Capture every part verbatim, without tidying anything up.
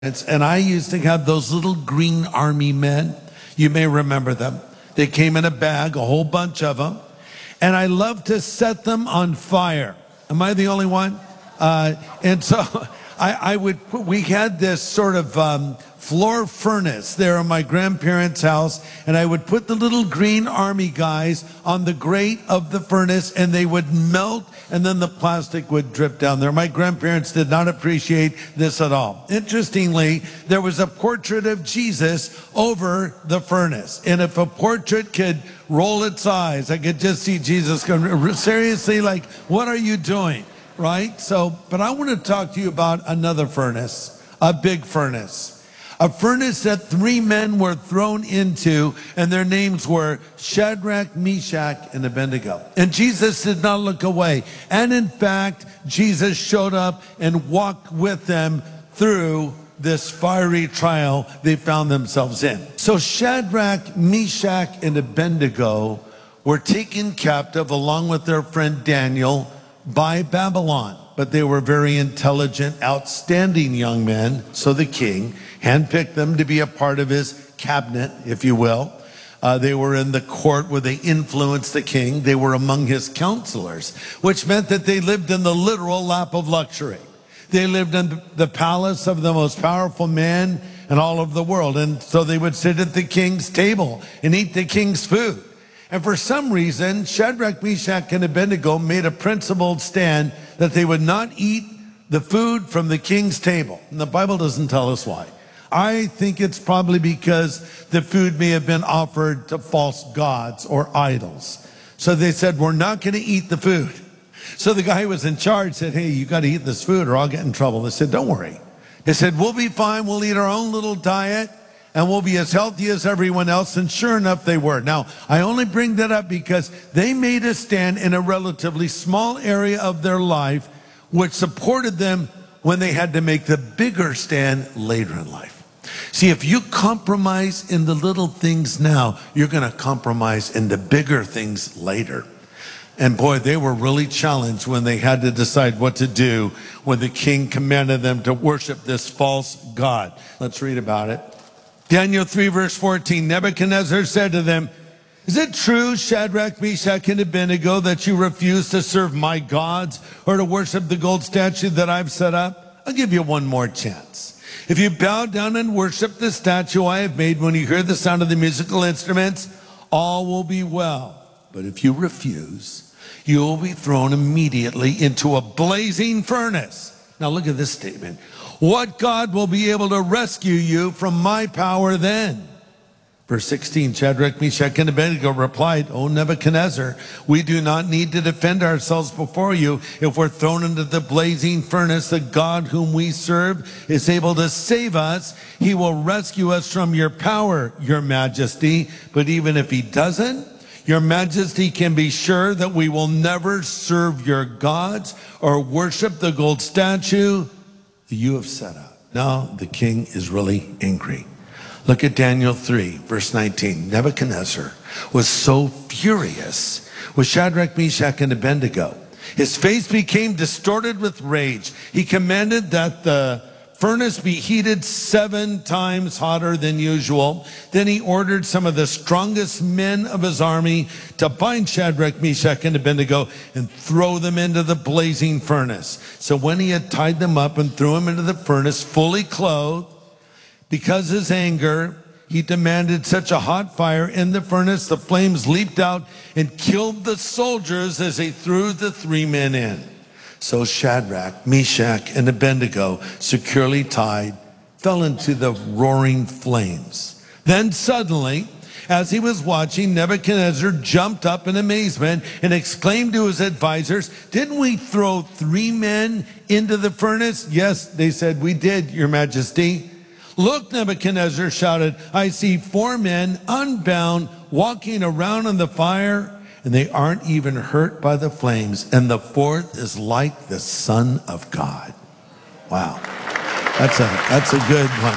And I used to have those little green army men. You may remember them. They came in a bag, a whole bunch of them. And I loved to set them on fire. Am I the only one? Uh, and so I, I would, we had this sort of um, floor furnace there in my grandparents' house. And I would put the little green army guys on the grate of the furnace and they would melt and then the plastic would drip down there. My grandparents did not appreciate this at all. Interestingly, there was a portrait of Jesus over the furnace. And if a portrait could roll its eyes, I could just see Jesus going, seriously, like, what are you doing? Right? So, but I want to talk to you about another furnace, a big furnace. A furnace that three men were thrown into, and their names were Shadrach, Meshach, and Abednego. And Jesus did not look away. And in fact, Jesus showed up and walked with them through this fiery trial they found themselves in. So Shadrach, Meshach, and Abednego were taken captive along with their friend Daniel by Babylon. But they were very intelligent, outstanding young men. So the king handpicked them to be a part of his cabinet, if you will. Uh, they were in the court where they influenced the king. They were among his counselors, which meant that they lived in the literal lap of luxury. They lived in the palace of the most powerful man in all of the world. And so they would sit at the king's table and eat the king's food. And for some reason, Shadrach, Meshach, and Abednego made a principled stand that they would not eat the food from the king's table. And the Bible doesn't tell us why. I think it's probably because the food may have been offered to false gods or idols. So they said, we're not going to eat the food. So the guy who was in charge said, hey, you got to eat this food or I'll get in trouble. They said, don't worry. They said, we'll be fine. We'll eat our own little diet and we'll be as healthy as everyone else. And sure enough, they were. Now, I only bring that up because they made a stand in a relatively small area of their life, which supported them when they had to make the bigger stand later in life. See, if you compromise in the little things now, you're going to compromise in the bigger things later. And boy, they were really challenged when they had to decide what to do when the king commanded them to worship this false god. Let's read about it. Daniel three, verse fourteen, Nebuchadnezzar said to them, is it true, Shadrach, Meshach, and Abednego, that you refuse to serve my gods or to worship the gold statue that I've set up? I'll give you one more chance. If you bow down and worship the statue I have made when you hear the sound of the musical instruments, all will be well. But if you refuse, you will be thrown immediately into a blazing furnace. Now look at this statement. What God will be able to rescue you from my power then? Verse sixteen, Shadrach, Meshach, and Abednego replied, O Nebuchadnezzar, we do not need to defend ourselves before you. If we're thrown into the blazing furnace, the God whom we serve is able to save us. He will rescue us from your power, your majesty. But even if he doesn't, your majesty can be sure that we will never serve your gods or worship the gold statue that you have set up. Now the king is really angry. Look at Daniel three, verse nineteen. Nebuchadnezzar was so furious with Shadrach, Meshach, and Abednego. His face became distorted with rage. He commanded that the furnace be heated seven times hotter than usual. Then he ordered some of the strongest men of his army to bind Shadrach, Meshach, and Abednego and throw them into the blazing furnace. So when he had tied them up and threw them into the furnace fully clothed, because of his anger, he demanded such a hot fire in the furnace, the flames leaped out and killed the soldiers as they threw the three men in. So Shadrach, Meshach, and Abednego, securely tied, fell into the roaring flames. Then suddenly, as he was watching, Nebuchadnezzar jumped up in amazement and exclaimed to his advisors, didn't we throw three men into the furnace? Yes, they said, we did, your majesty. Look, Nebuchadnezzar shouted, I see four men unbound walking around in the fire, and they aren't even hurt by the flames. And the fourth is like the Son of God. Wow. That's a, that's a good one.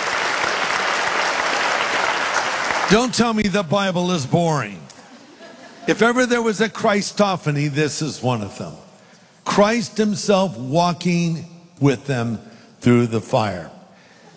Don't tell me the Bible is boring. If ever there was a Christophany, this is one of them. Christ himself walking with them through the fire.